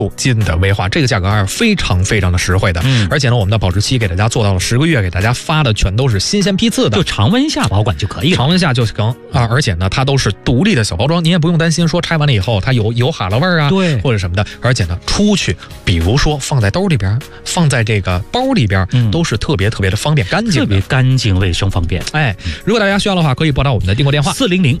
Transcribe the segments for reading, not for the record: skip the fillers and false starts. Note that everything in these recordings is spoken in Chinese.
斤的威化，这个价格还是非常非常的实惠的。而且呢，我们的保质期给大家做到了10个月，给大家发的全都是新鲜批次的， 就常温下保管就可以了。 常温下就行啊，而且呢，它都是独立的小包装，您也不用担心说拆完了以后它有哈喇味啊， 对， 或者什么的。而且呢，出去，比如说放在兜里边，放在这个包里边，都是特别特别的方便干净的， 特别干净、卫生、方便。 哎，如果大家需要的话，可以拨打我们的订购电话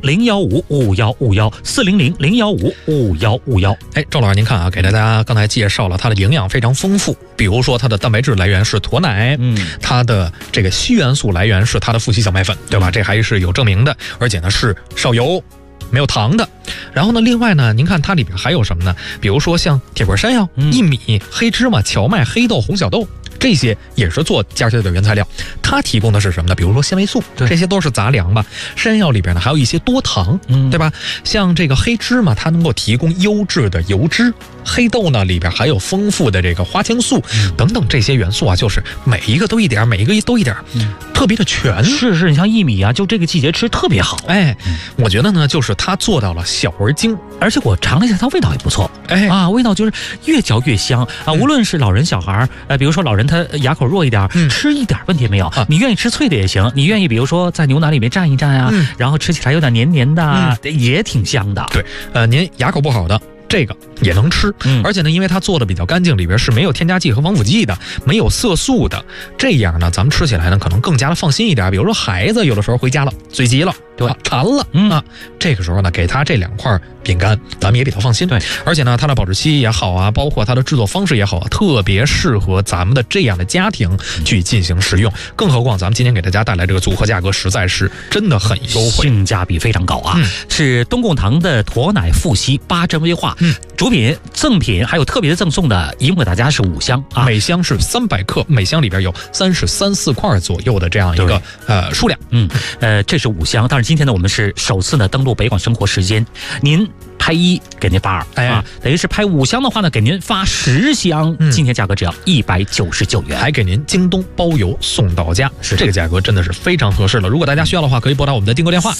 400-015-5151，400-015-5151。 哎，赵老师，您看啊，给大家刚才介绍了它的营养非常丰富，比如说它的蛋白质来源是驼奶，它的这个硒元素来源是它的富硒小麦粉，对吧？这还是有证明的，而且呢是少油。没有糖的。然后呢，另外呢，您看它里边还有什么呢？比如说像铁棍山药、薏米、黑芝麻、荞麦、黑豆、红小豆，这些也是做加热的原材料。它提供的是什么呢？比如说纤维素，这些都是杂粮吧。山药里边呢还有一些多糖，对吧？像这个黑芝麻，它能够提供优质的油脂。黑豆呢里边还有丰富的这个花青素等等这些元素啊，就是每一个都一点，每一个都一点，特别的全。 是，你像薏米啊，就这个季节吃特别好。 哎，我觉得呢，就是它做到了小而精， 而且我尝了一下，它味道也不错。哎啊，味道就是越嚼越香啊！无论是老人小孩，比如说老人他牙口弱一点，吃一点问题没有。你愿意吃脆的也行，你愿意比如说在牛奶里面蘸一蘸啊，然后吃起来有点黏黏的，也挺香的。 对，您牙口不好的。这个也能吃，而且呢，因为它做的比较干净，里边是没有添加剂和防腐剂的，没有色素的，这样呢，咱们吃起来呢可能更加的放心一点。比如说孩子有的时候回家了，嘴急了，对吧？馋了啊，这个时候呢，给他这2块饼干，咱们也比较放心。对，而且呢，它的保质期也好啊，包括它的制作方式也好啊，特别适合咱们的这样的家庭去进行食用。更何况咱们今天给大家带来这个组合价格，实在是真的很优惠， 性价比非常高啊！是东贡堂的驼奶富硒8珍威化。主品、赠品还有特别的赠送的，一共给大家是5箱啊， 每箱是300克，每箱里边有33-4块左右的这样一个数量。 这是5箱，但是今天呢，我们是首次呢登录北广生活时间，您拍1给您发2，啊，等于是拍5箱的话呢，给您发10箱，今天价格只要199元， 还给您京东包邮送到家，是这个价格真的是非常合适了。如果大家需要的话，可以拨打我们的订购电话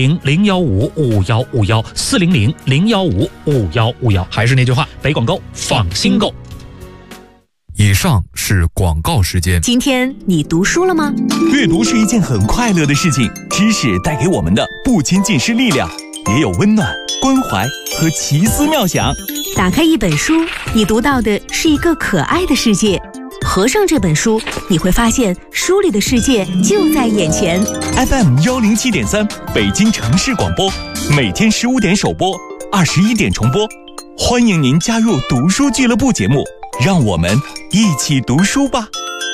400-015-5151，400-015-5151， 还是那句话， 北广购放心购。 以上是广告时间。 今天你读书了吗？ 阅读是一件很快乐的事情，知识带给我们的不仅仅是力量，也有温暖、关怀和奇思妙想。 打开一本书，你读到的是一个可爱的世界。合上这本书，你会发现书里的世界就在眼前。 FM 107.3北京城市广播，每天15点首播，21点重播。欢迎您加入读书俱乐部节目，让我们一起读书吧。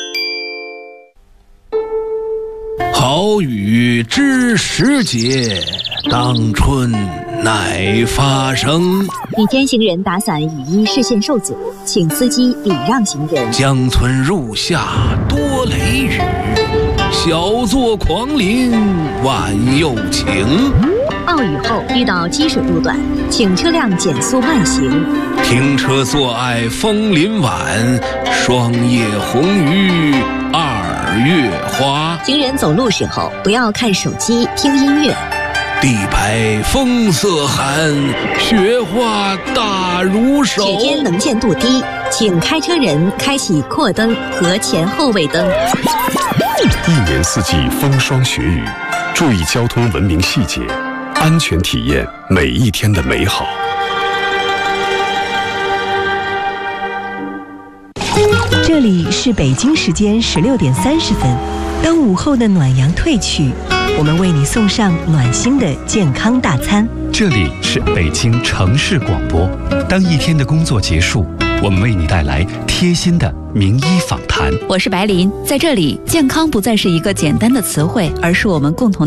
好雨知时节，当春乃发生。 一天行人打伞雨衣视线受阻，请司机礼让行人。 江村入夏多雷雨，小作狂淋晚又晴。 暴雨后遇到积水路段，请车辆减速慢行。 停车坐爱枫林晚，霜叶红于2月花。 行人走路时候不要看手机听音乐。 地排风色寒，雪花大如手。 指尖能见度低，请开车人开启扩灯和前后尾灯。 一年四季风霜雪雨，注意交通文明细节，安全体验每一天的美好。 这里是北京时间16点30分，当午后的暖阳褪去，我们为你送上暖心的健康大餐。 这里是北京城市广播，当一天的工作结束，我们为你带来贴心的名医访谈。 我是白琳，在这里，健康不再是一个简单的词汇，而是我们共同